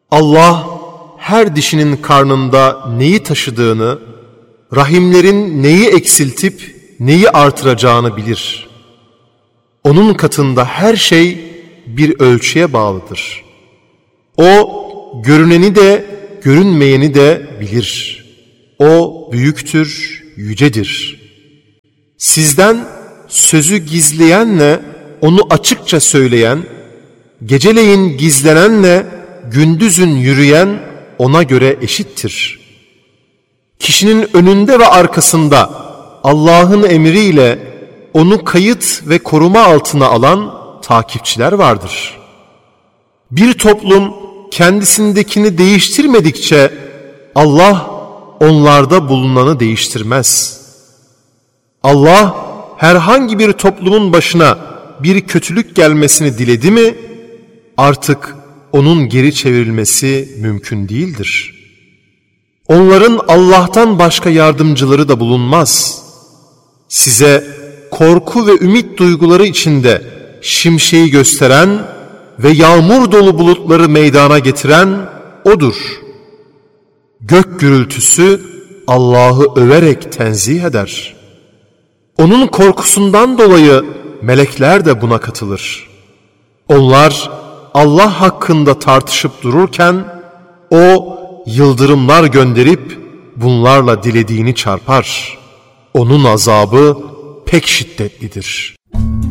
Allah her dişinin karnında neyi taşıdığını, rahimlerin neyi eksiltip neyi artıracağını bilir. Onun katında her şey bir ölçüye bağlıdır. O görüneni de görünmeyeni de bilir. O büyüktür, yücedir. Sizden sözü gizleyenle onu açıkça söyleyen, geceleyin gizlenenle gündüzün yürüyen ona göre eşittir. Kişinin önünde ve arkasında Allah'ın emriyle onu kayıt ve koruma altına alan takipçiler vardır. Bir toplum kendisindekini değiştirmedikçe Allah onlarda bulunanı değiştirmez. Allah herhangi bir toplumun başına bir kötülük gelmesini diledi mi artık onun geri çevrilmesi mümkün değildir. Onların Allah'tan başka yardımcıları da bulunmaz. Size korku ve ümit duyguları içinde şimşeği gösteren ve yağmur dolu bulutları meydana getiren O'dur. Gök gürültüsü Allah'ı överek tenzih eder. Onun korkusundan dolayı melekler de buna katılır. Onlar Allah hakkında tartışıp dururken O yıldırımlar gönderip bunlarla dilediğini çarpar. Onun azabı pek şiddetlidir.